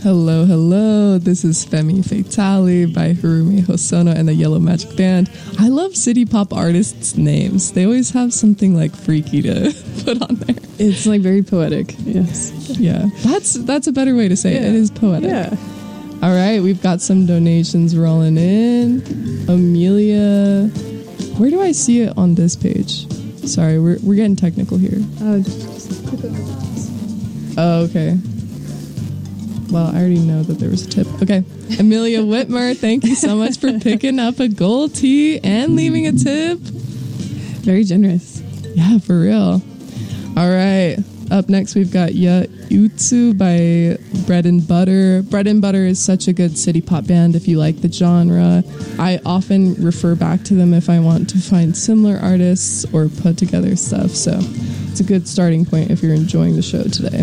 Hello, hello. This is Femi Fatale by Harumi Hosono and the Yellow Magic Band. I love city pop artists' names. They always have something like freaky to put on there. It's like very poetic. Yes. Yeah. That's a better way to say it. It is poetic. Yeah. All right, we've got some donations rolling in. Amelia, where do I see it on this page? Sorry, we're getting technical here. Just click on it. Oh, okay. Well, I already know that there was a tip. Okay. Amelia Whitmer, thank you so much for picking up a gold tea and leaving a tip. Very generous. Yeah, for real. All right. Up next, we've got Utsu by Bread and Butter. Bread and Butter is such a good city pop band if you like the genre. I often refer back to them if I want to find similar artists or put together stuff. So it's a good starting point if you're enjoying the show today.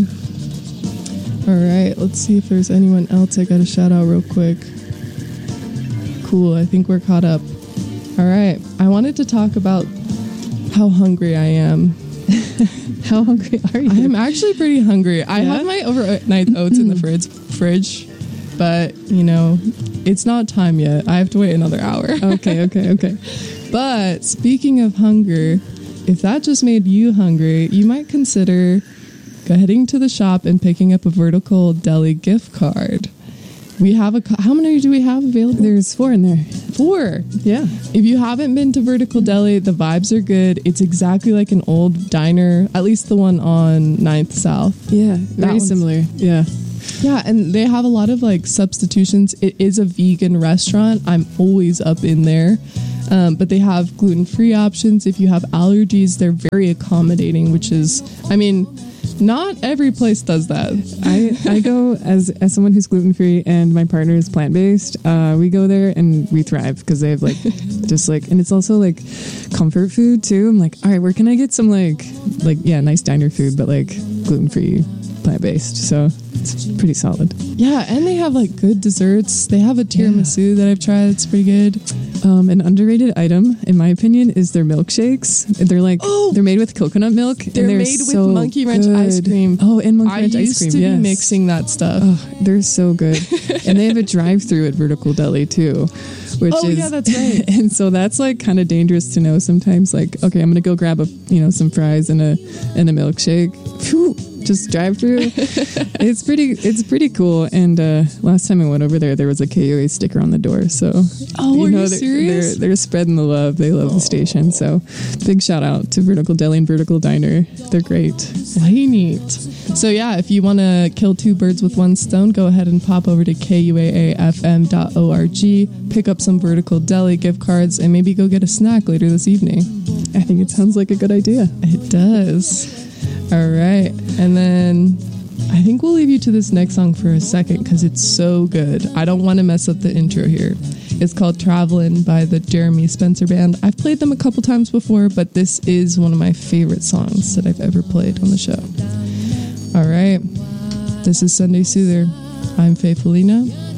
All right, let's see if there's anyone else I got to shout out real quick. Cool, I think we're caught up. All right, I wanted to talk about how hungry I am. How hungry are you? I'm actually pretty hungry. I have my overnight oats in the fridge, but, you know, it's not time yet. I have to wait another hour. Okay. But speaking of hunger, if that just made you hungry, you might consider heading to the shop and picking up a Vertical Deli gift card. We have how many do we have available? There's 4 in there. 4? Yeah. If you haven't been to Vertical Deli, the vibes are good. It's exactly like an old diner, at least the one on 9th South. Yeah, very similar. Yeah. Yeah, and they have a lot of like substitutions. It is a vegan restaurant. I'm always up in there. But they have gluten-free options. If you have allergies, they're very accommodating, which is, I mean, not every place does that. I go as someone who's gluten-free and my partner is plant-based. We go there and we thrive because they have like just like, and it's also like comfort food too. I'm like, all right, where can I get some like nice diner food, but like gluten-free, plant-based. So it's pretty solid. Yeah, and they have like good desserts. They have a tiramisu that I've tried. It's pretty good. An underrated item, in my opinion, is their milkshakes. They're like, they're made with coconut milk. They're and made with Monkey Wrench ice cream. Oh, and Monkey Wrench ice cream. I used to be mixing that stuff. Oh, they're so good. And they have a drive-through at Vertical Deli too. Yeah, that's right. And so that's like kind of dangerous to know sometimes. Like, okay, I'm gonna go grab some fries and a milkshake. Phew, just drive through. It's pretty cool. And last time I went over there was a KUA sticker on the door. So are you serious? They're spreading the love. They love the station. So big shout out to Vertical Deli and Vertical Diner. They're great. Way neat. So yeah, if you want to kill 2 birds with 1 stone, go ahead and pop over to kuaafm.org, pick up some Vertical Deli gift cards, and maybe go get a snack later this evening. I think it sounds like a good idea. It does. All right. And then I think we'll leave you to this next song for a second because it's so good. I don't want to mess up the intro here. It's called Travelin' by the Jeremy Spencer Band. I've played them a couple times before, but this is one of my favorite songs that I've ever played on the show. All right. This is Sunday Soother. I'm Faye Felina.